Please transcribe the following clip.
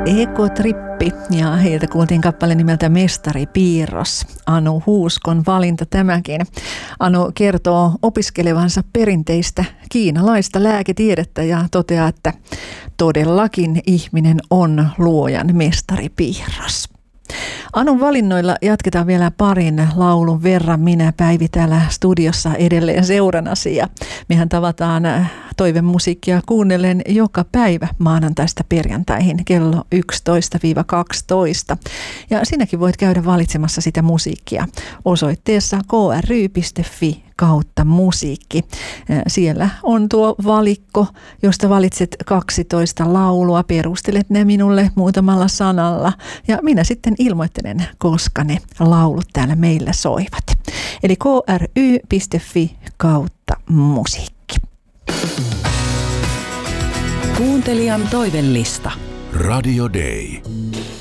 Ekotrippi ja heiltä kuultiin kappale nimeltä Mestari Piirros. Anu Huuskon valinta tämäkin. Anu kertoo opiskelevansa perinteistä kiinalaista lääketiedettä ja toteaa, että todellakin ihminen on luojan mestaripiirros. Anun valinnoilla jatketaan vielä parin laulun verran. Minä, Päivi, täällä studiossa edelleen seuranasi ja mehän tavataan toivemusiikkia kuunnellen joka päivä maanantaista perjantaihin kello 11-12. Ja sinäkin voit käydä valitsemassa sitä musiikkia osoitteessa kry.fi/musiikki. Siellä on tuo valikko, josta valitset 12 laulua, perustelet ne minulle muutamalla sanalla ja minä sitten ilmoittelen, koska ne laulut täällä meillä soivat. Eli kry.fi/musiikki. Kuuntelijan toivellista. Radio Day.